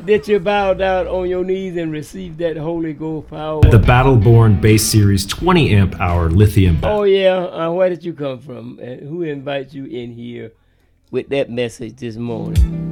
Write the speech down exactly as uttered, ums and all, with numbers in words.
that you bow down on your knees and receive that Holy Ghost power. The Battleborn Base Series twenty amp hour lithium battery. Oh yeah, uh, where did you come from? And who invites you in here with that message this morning?